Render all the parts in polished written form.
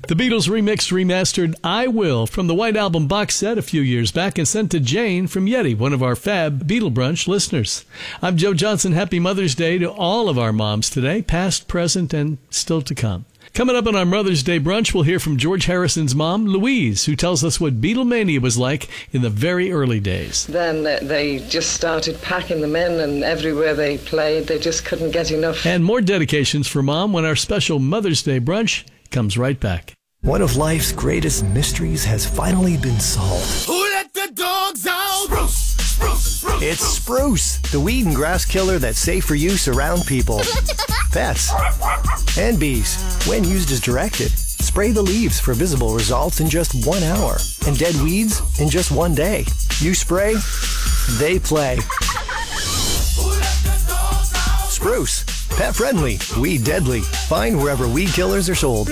The Beatles remixed, remastered I Will from the White Album box set a few years back and sent to Jane from Yeti, one of our fab Beatle Brunch listeners. I'm Joe Johnson. Happy Mother's Day to all of our moms today, past, present, and still to come. Coming up on our Mother's Day brunch, we'll hear from George Harrison's mom, Louise, who tells us what Beatlemania was like in the very early days. Then they just started packing them in, and everywhere they played, they just couldn't get enough. And more dedications for Mom when our special Mother's Day brunch comes right back. One of life's greatest mysteries has finally been solved. Who let the dogs out? Spruce, spruce, spruce. It's Spruce, the weed and grass killer that's safe for use around people, pets, and bees. When used as directed, spray the leaves for visible results in just 1 hour, and dead weeds in just 1 day. You spray, they play. Spruce, pet friendly, weed deadly. Find wherever weed killers are sold.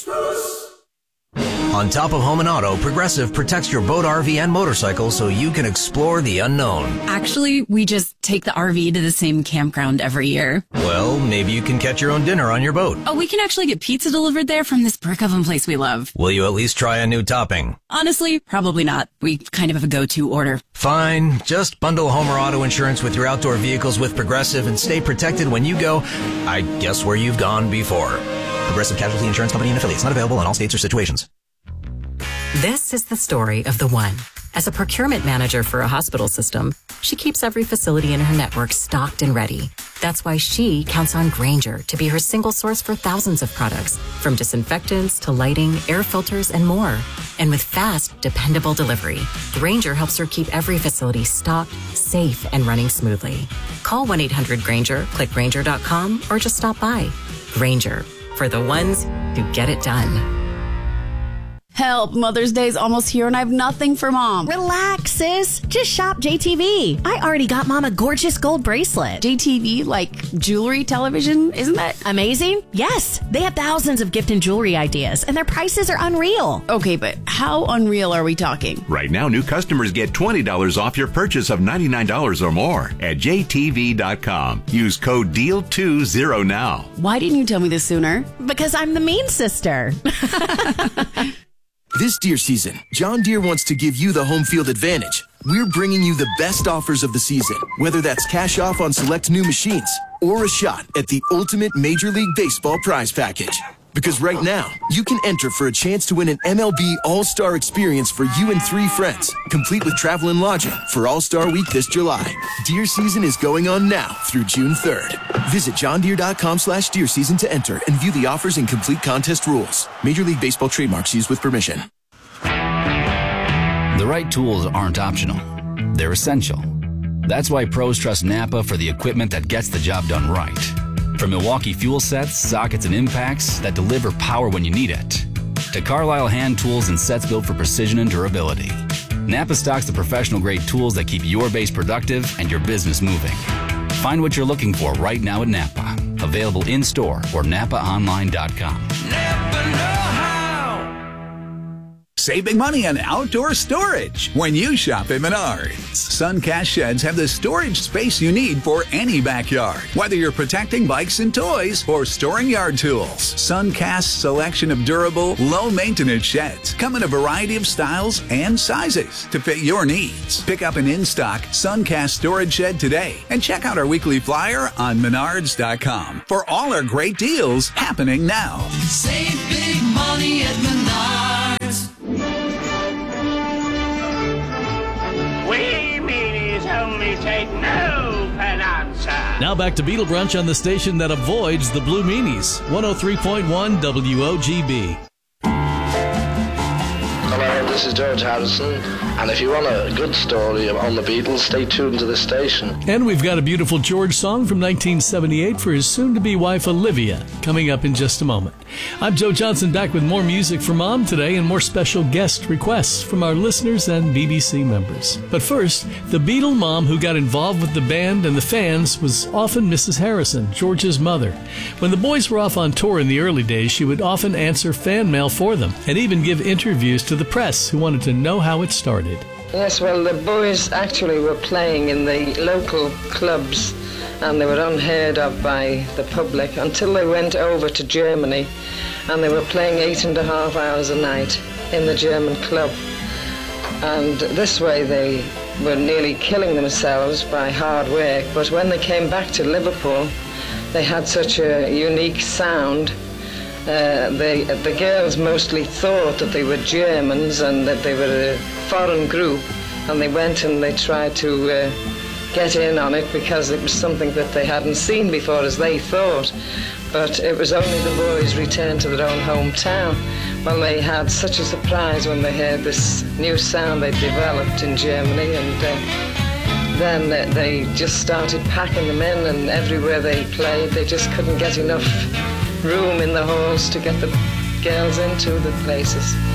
On top of Home and Auto, Progressive protects your boat, RV, and motorcycle so you can explore the unknown. Actually, we just take the RV to the same campground every year. Well, maybe you can catch your own dinner on your boat. Oh, we can actually get pizza delivered there from this brick oven place we love. Will you at least try a new topping? Honestly, probably not. We kind of have a go-to order. Fine. Just bundle home or auto insurance with your outdoor vehicles with Progressive and stay protected when you go, I guess, where you've gone before. Progressive Casualty Insurance Company and affiliates. Not available in all states or situations. This is the story of the one. As a procurement manager for a hospital system, she keeps every facility in her network stocked and ready. That's why she counts on Grainger to be her single source for thousands of products, from disinfectants to lighting, air filters, and more. And with fast, dependable delivery, Grainger helps her keep every facility stocked, safe, and running smoothly. Call 1-800-GRAINGER, click Grainger.com, or just stop by. Grainger, for the ones who get it done. Help, Mother's Day's almost here and I have nothing for Mom. Relax, sis. Just shop JTV. I already got Mom a gorgeous gold bracelet. JTV, like jewelry, television? Isn't that amazing? Yes. They have thousands of gift and jewelry ideas, and their prices are unreal. Okay, but how unreal are we talking? Right now, new customers get $20 off your purchase of $99 or more at JTV.com. Use code DEAL20 now. Why didn't you tell me this sooner? Because I'm the mean sister. This deer season, John Deere wants to give you the home field advantage. We're bringing you the best offers of the season, whether that's cash off on select new machines or a shot at the ultimate Major League Baseball prize package. Because right now, you can enter for a chance to win an MLB All-Star experience for you and 3 friends, complete with travel and lodging for All-Star Week this July. Deer season is going on now through June 3rd. Visit johndeere.com/deer season to enter and view the offers and complete contest rules. Major League Baseball trademarks used with permission. The right tools aren't optional. They're essential. That's why pros trust Napa for the equipment that gets the job done right. From Milwaukee fuel sets, sockets, and impacts that deliver power when you need it, to Carlisle hand tools and sets built for precision and durability, Napa stocks the professional-grade tools that keep your base productive and your business moving. Find what you're looking for right now at Napa. Available in-store or NapaOnline.com. Never know how. Saving money on outdoor storage when you shop at Menards. Suncast sheds have the storage space you need for any backyard. Whether you're protecting bikes and toys or storing yard tools, Suncast's selection of durable, low-maintenance sheds come in a variety of styles and sizes to fit your needs. Pick up an in-stock Suncast storage shed today and check out our weekly flyer on Menards.com for all our great deals happening now. Save big money at Menards. We meanies only take no for an answer. Now back to Beatle Brunch on the station that avoids the Blue Meanies, 103.1 WOGB. Hello, this is George Harrison, and if you want a good story on the Beatles, stay tuned to this station. And we've got a beautiful George song from 1978 for his soon-to-be wife Olivia, coming up in just a moment. I'm Joe Johnson, back with more music for Mom today and more special guest requests from our listeners and BBC members. But first, the Beatle mom who got involved with the band and the fans was often Mrs. Harrison, George's mother. When the boys were off on tour in the early days, she would often answer fan mail for them and even give interviews to the press who wanted to know how it started. Yes, well, the boys actually were playing in the local clubs and they were unheard of by the public until they went over to Germany. and they were playing 8.5 hours a night in the German club. And this way they were nearly killing themselves by hard work, but when they came back to Liverpool, they had such a unique sound. The girls mostly thought that they were Germans and that they were a foreign group, and they went and they tried to get in on it because it was something that they hadn't seen before, as they thought. But it was only the boys returned to their own hometown when they had such a surprise when they heard this new sound they developed in Germany, and then they just started packing them in, and everywhere they played they just couldn't get enough room in the halls to get the girls into the places.